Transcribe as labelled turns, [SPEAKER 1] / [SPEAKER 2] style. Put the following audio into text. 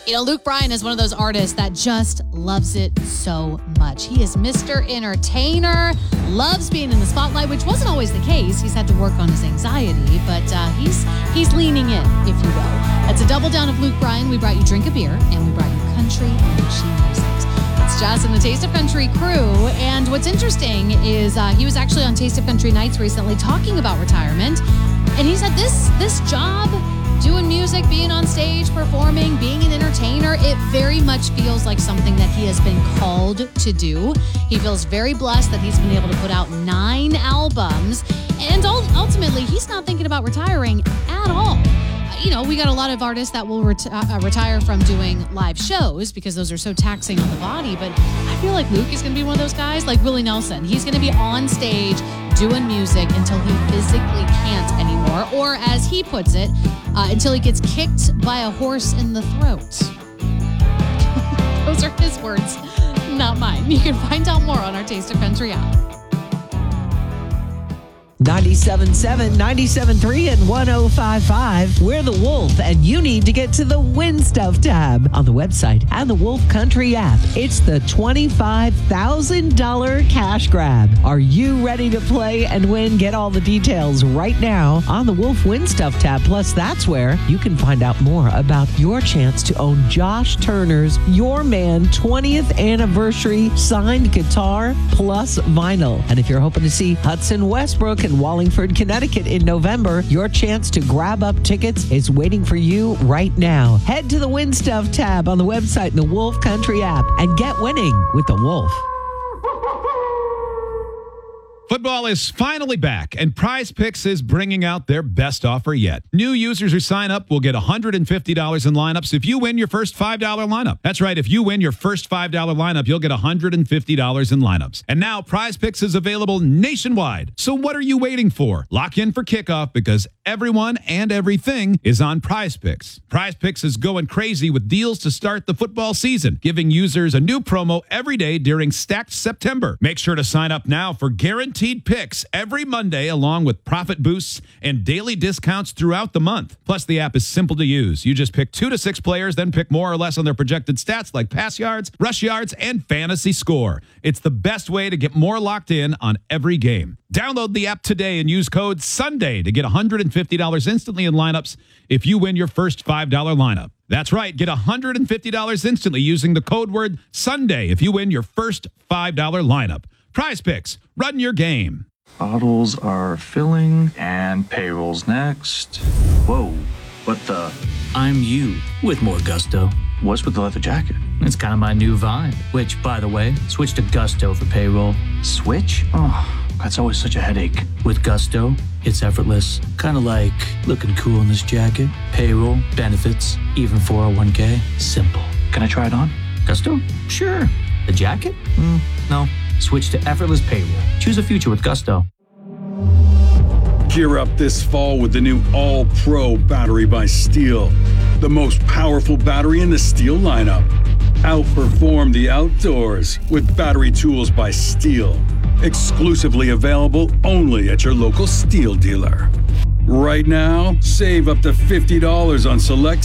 [SPEAKER 1] Luke Bryan is one of those artists that just loves it so much. He is Mr. Entertainer, loves being in the spotlight, which wasn't always the case. He's had to work on his anxiety, but he's leaning in, if you will. That's a double down of Luke Bryan. We brought you Drink a Beer, and we brought you Country and She Music. It's Jazz and the Taste of Country crew, and what's interesting is he was actually on Taste of Country Nights recently talking about retirement, and he said this job, doing music, being on stage, performing, being an entertainer, it very much feels like something that he has been called to do. He feels very blessed that he's been able to put out 9 albums, and ultimately, he's not thinking about retiring at all. We got a lot of artists that will retire from doing live shows because those are so taxing on the body, but I feel like Luke is going to be one of those guys, like Willie Nelson. He's going to be on stage doing music until he physically can't anymore, or as he puts it, until he gets kicked by a horse in the throat. Those are his words, not mine. You can find out more on our Taste of Country app.
[SPEAKER 2] 97.7, 97.3, and 105.5. We're The Wolf, and you need to get to the Win Stuff tab on the website and the Wolf Country app. It's the $25,000 cash grab. Are you ready to play and win? Get all the details right now on the Wolf Win Stuff tab. Plus, that's where you can find out more about your chance to own Josh Turner's Your Man 20th anniversary signed guitar plus vinyl. And if you're hoping to see Hudson Westbrook in Wallingford, Connecticut in November, your chance to grab up tickets is waiting for you right now. Head to the Win Stuff tab on the website and the Wolf Country app and get winning with the Wolf.
[SPEAKER 3] Football is finally back, and Prize Picks is bringing out their best offer yet. New users who sign up will get $150 in lineups if you win your first $5 lineup. That's right, if you win your first $5 lineup, you'll get $150 in lineups. And now Prize Picks is available nationwide. So what are you waiting for? Lock in for kickoff because everyone and everything is on Prize Picks. Prize Picks is going crazy with deals to start the football season, giving users a new promo every day during Stacked September. Make sure to sign up now for guaranteed picks every Monday, along with profit boosts and daily discounts throughout the month. Plus, the app is simple to use. You just pick 2 to 6 players, then pick more or less on their projected stats like pass yards, rush yards, and fantasy score. It's the best way to get more locked in on every game. Download the app today and use code SUNDAY to get $150 instantly in lineups if you win your first $5 lineup. That's right, get $150 instantly using the code word SUNDAY if you win your first $5 lineup. Prize Picks, run your game.
[SPEAKER 4] Bottles are filling and payroll's next. Whoa, what the?
[SPEAKER 5] I'm you with more gusto.
[SPEAKER 4] What's with the leather jacket?
[SPEAKER 5] It's kind of my new vibe, which, by the way, switch to Gusto for payroll.
[SPEAKER 4] Switch? Oh, that's always such a headache.
[SPEAKER 5] With Gusto, it's effortless. Kind of like looking cool in this jacket. Payroll, benefits, even 401k. Simple.
[SPEAKER 4] Can I try it on?
[SPEAKER 5] Gusto? Sure. The jacket? No. Switch to effortless payroll. Choose a future with Gusto.
[SPEAKER 6] Gear up this fall with the new All-Pro battery by Steel, the most powerful battery in the Steel lineup. Outperform the outdoors with battery tools by Steel. Exclusively available only at your local Steel dealer. Right now, save up to $50 on select